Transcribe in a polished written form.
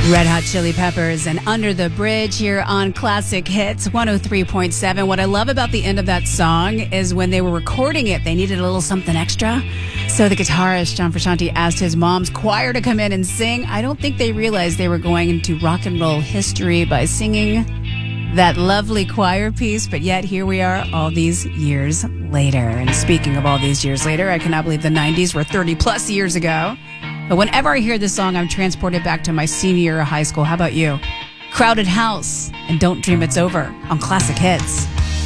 Red Hot Chili Peppers and Under the Bridge here on Classic Hits 103.7. What I love about the end of that song is when they were recording it, they needed a little something extra. So the guitarist, John Frusciante, asked his mom's choir to come in and sing. I don't think they realized they were going into rock and roll history by singing that lovely choir piece, but yet here we are all these years later. And speaking of all these years later, I cannot believe the 90s were 30 plus years ago. But whenever I hear this song, I'm transported back to my senior year of high school. How about you? Crowded House and Don't Dream It's Over on Classic Hits.